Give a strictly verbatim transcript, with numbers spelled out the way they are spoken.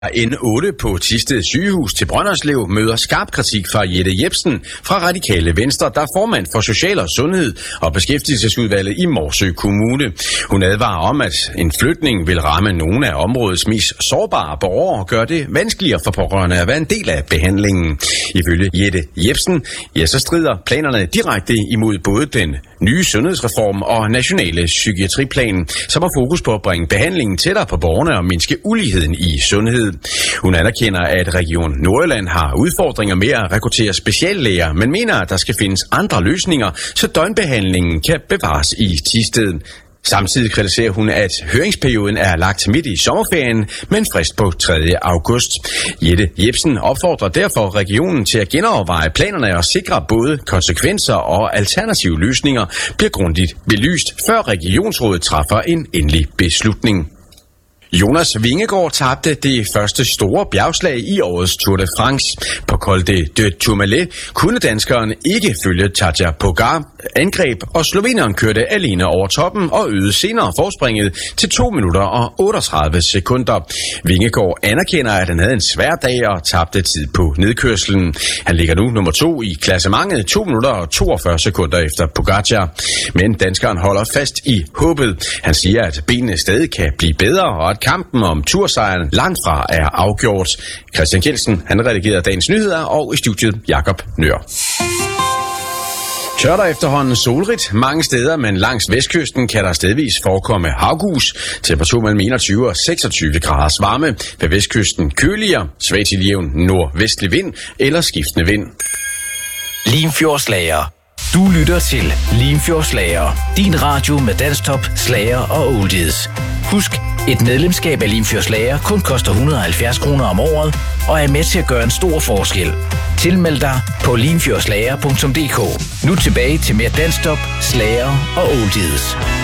N otte på Thisted sygehus til Brønderslev møder skarp kritik fra Jette Jepsen fra Radikale Venstre, der er formand for Social- og Sundhed og Beskæftigelsesudvalget i Morsø Kommune. Hun advarer om, at en flytning vil ramme nogle af områdets mest sårbare borgere og gøre det vanskeligere for pårørende at være en del af behandlingen. Ifølge Jette Jepsen, ja, så strider planerne direkte imod både den nye sundhedsreform og nationale psykiatriplan, som har fokus på at bringe behandlingen tættere på borgerne og mindske uligheden i sundhed. Hun anerkender, at Region Nordjylland har udfordringer med at rekruttere speciallæger, men mener, at der skal findes andre løsninger, så døgnbehandlingen kan bevares i Thisted. Samtidig kritiserer hun, at høringsperioden er lagt midt i sommerferien med en frist på tredje august. Jette Jepsen opfordrer derfor regionen til at genoverveje planerne og sikre både konsekvenser og alternative løsninger bliver grundigt belyst, før regionsrådet træffer en endelig beslutning. Jonas Vingegaard tabte det første store bjergslag i årets Tour de France. På Col de Tourmalet kunne danskeren ikke følge Tadej Pogačar angreb, og sloveneren kørte alene over toppen og øgede senere forspringet til to minutter og otteogtredive sekunder. Vingegaard anerkender, at han havde en svær dag og tabte tid på nedkørslen. Han ligger nu nummer to i klassementet, to minutter og toogfyrre sekunder efter Pogačar. Men danskeren holder fast i håbet. Han siger, at benene stadig kan blive bedre, og at kampen om tursejren langt fra er afgjort. Christian Kjeldsen, han redigerede dagens nyheder, og i studiet Jakob Nør. Tør der efterhånden solrigt mange steder, men langs vestkysten kan der stedvis forekomme havgus. Temperatur mellem enogtyve og seksogtyve graders varme. Ved vestkysten køligere, svag til jævn nordvestlig vind eller skiftende vind. Limfjordslager. Du lytter til Limfjordslager. Din radio med dansktop, slager og oldies. Husk, et medlemskab af Limfjordslager kun koster et hundrede og halvfjerds kroner om året og er med til at gøre en stor forskel. Tilmeld dig på limfjordslager punktum d k. Nu tilbage til mere dansktop, slager og oldies.